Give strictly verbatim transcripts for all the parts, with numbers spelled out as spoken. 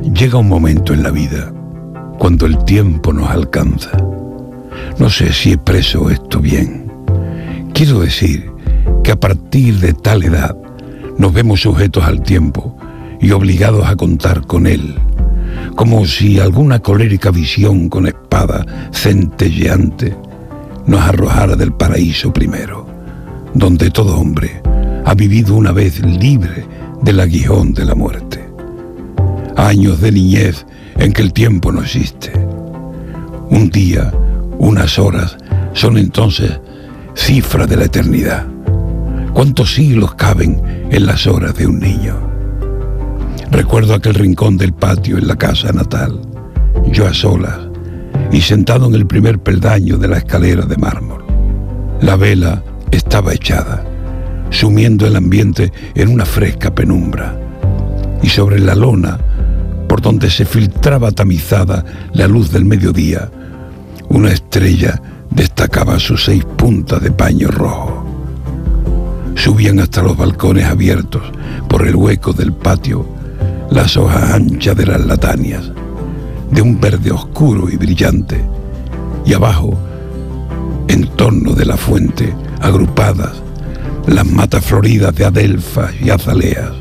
Llega un momento en la vida cuando el tiempo nos alcanza. No sé si expreso esto bien. Quiero decir que a partir de tal edad nos vemos sujetos al tiempo y obligados a contar con él, como si alguna colérica visión con espada centelleante nos arrojara del paraíso primero, donde todo hombre ha vivido una vez libre del aguijón de la muerte. Años de niñez en que el tiempo no existe. Un día, unas horas, son entonces cifra de la eternidad. ¿Cuántos siglos caben en las horas de un niño? Recuerdo aquel rincón del patio en la casa natal, yo a solas y sentado en el primer peldaño de la escalera de mármol. La vela estaba echada, sumiendo el ambiente en una fresca penumbra, y sobre la lona, por donde se filtraba tamizada la luz del mediodía, una estrella destacaba sus seis puntas de paño rojo. Subían hasta los balcones abiertos por el hueco del patio las hojas anchas de las latanias, de un verde oscuro y brillante, y abajo, en torno de la fuente, agrupadas, las matas floridas de adelfas y azaleas.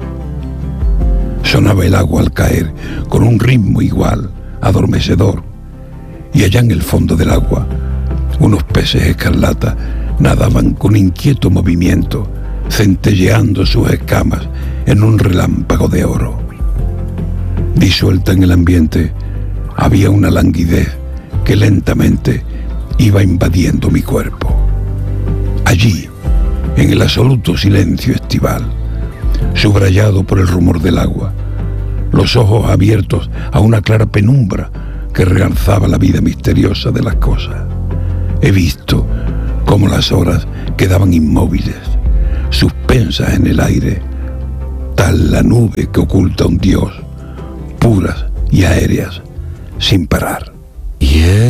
Sonaba el agua al caer con un ritmo igual, adormecedor, y allá en el fondo del agua, unos peces escarlata nadaban con inquieto movimiento, centelleando sus escamas en un relámpago de oro. Disuelta en el ambiente, había una languidez que lentamente iba invadiendo mi cuerpo. Allí, en el absoluto silencio estival, subrayado por el rumor del agua, los ojos abiertos a una clara penumbra que realzaba la vida misteriosa de las cosas, he visto cómo las horas quedaban inmóviles, suspensas en el aire, tal la nube que oculta un dios, puras y aéreas, sin parar. Yeah.